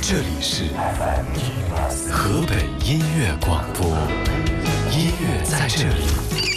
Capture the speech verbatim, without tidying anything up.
这里是河北音乐广播，音乐在这里。